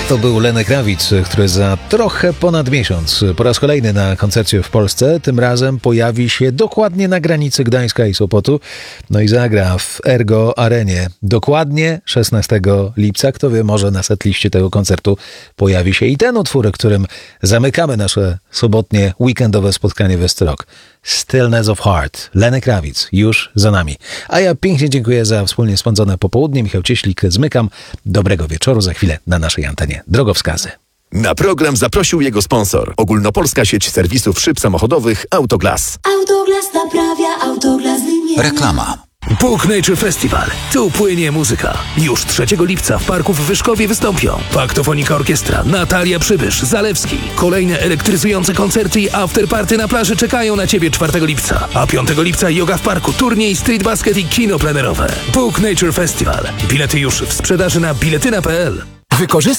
To był Lenny Kravitz, który za trochę ponad miesiąc po raz kolejny na koncercie w Polsce. Tym razem pojawi się dokładnie na granicy Gdańska i Sopotu. No i zagra w Ergo Arenie. Dokładnie 16 lipca. Kto wie, może na setliście tego koncertu pojawi się i ten utwór, którym zamykamy nasze sobotnie, weekendowe spotkanie West Rock. Stillness of Heart. Lenny Kravitz już za nami. A ja pięknie dziękuję za wspólnie spędzone popołudnie. Michał Cieślik, zmykam. Dobrego wieczoru. Za chwilę na naszej antenie drogowskazy. Na program zaprosił jego sponsor. Ogólnopolska sieć serwisów szyb samochodowych Autoglas. Autoglas naprawia, Autoglas wymienia. Reklama. Puk Nature Festival. Tu płynie muzyka. Już 3 lipca w parku w Wyszkowie wystąpią Paktofonika Orkiestra, Natalia Przybysz, Zalewski. Kolejne elektryzujące koncerty i afterparty na plaży czekają na Ciebie 4 lipca. A 5 lipca yoga w parku, turniej, street basket i kino plenerowe. Puk Nature Festival. Bilety już w sprzedaży na biletyna.pl.